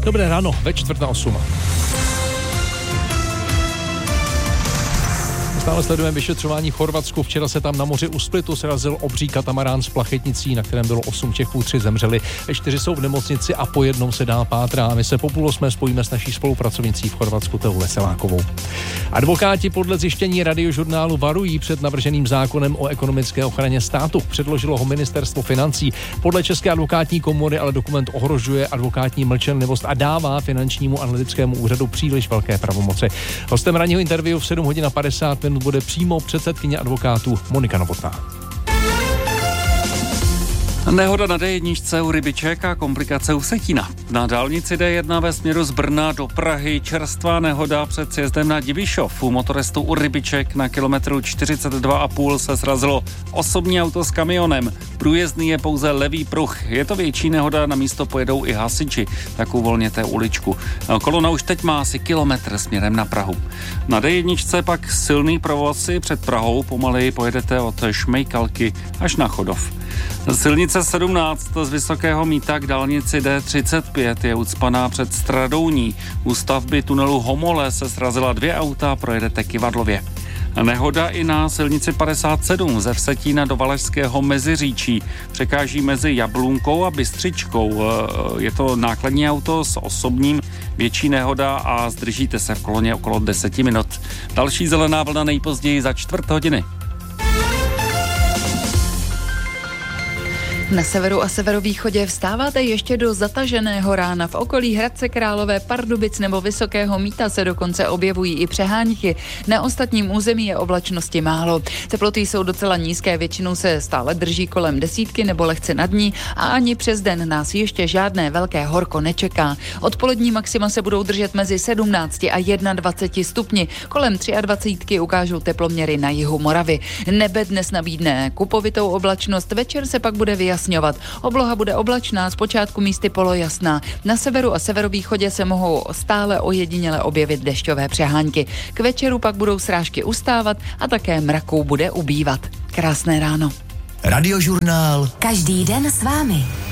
Dobré ráno, ve 7:45. Stále sledujeme vyšetřování v Chorvatsku. Včera se tam na moři u Splitu srazil obří katamarán s plachetnicí, na kterém bylo 8 Čechů, 3 zemřeli, 4 jsou v nemocnici a po jednom se dál pátrá. My se po půl osmé spojíme s naší spolupracovnicí v Chorvatsku, Teou Veselákovou. Advokáti podle zjištění Radiožurnálu varují před navrženým zákonem o ekonomické ochraně státu. Předložilo ho ministerstvo financí. Podle České advokátní komory ale dokument ohrožuje advokátní mlčenlivost a dává finančnímu analytickému úřadu příliš velké pravomoci. Hostem ranního interview v 7:50 bude přímo předsedkyně advokátů Monika Novotná. Nehoda na D1 u Rybiček a komplikace u Vsetína. Na dálnici D1 ve směru z Brna do Prahy čerstvá nehoda před sjezdem na Divišov. U motorestu u Rybiček na kilometru 42,5 se srazilo osobní auto s kamionem. Průjezdný je pouze levý pruh. Je to větší nehoda, na místo pojedou i hasiči. Tak uvolněte uličku. Kolona už teď má asi kilometr směrem na Prahu. Na D1 pak silný provoz před Prahou. Pomaleji pojedete od Šmejkalky až na Chodov. Silnice 17 z Vysokého Mýta k dálnici D35 je ucpaná před Stradouní. U stavby tunelu Homole se srazila 2 auta, projedete Kyvadlově. Nehoda i na silnici 57 ze Vsetína do Valašského Meziříčí. Překáží mezi Jablunkou a Bystřičkou. Je to nákladní auto s osobním, větší nehoda a zdržíte se v koloně okolo 10 minut. Další zelená vlna nejpozději za 4 hodiny. Na severu a severovýchodě vstáváte ještě do zataženého rána. V okolí Hradce Králové, Pardubic nebo Vysokého Mýta se dokonce objevují i přehánky. Na ostatním území je oblačnosti málo. Teploty jsou docela nízké, většinou se stále drží kolem 10 nebo lehce nad ní a ani přes den nás ještě žádné velké horko nečeká. Odpolední maxima se budou držet mezi 17 a 21 stupni. Kolem 23 ukážou teploměry na jihu Moravy. Nebe dnes nabídne kupovitou oblačnost, večer se pak bude vyjasňovat. Obloha bude oblačná, zpočátku místy polojasná. Na severu a severovýchodě se mohou stále ojediněle objevit dešťové přehánky. K večeru pak budou srážky ustávat a také mraků bude ubývat. Krásné ráno. Radiožurnál. Každý den s vámi.